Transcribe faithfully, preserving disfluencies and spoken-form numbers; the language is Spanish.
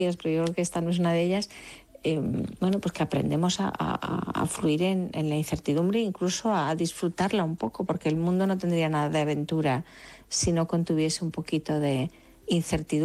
pero yo creo que esta no es una de ellas. Eh, bueno, pues que aprendemos a, a, a fluir en, en la incertidumbre, incluso a disfrutarla un poco, porque el mundo no tendría nada de aventura si no contuviese un poquito de incertidumbre.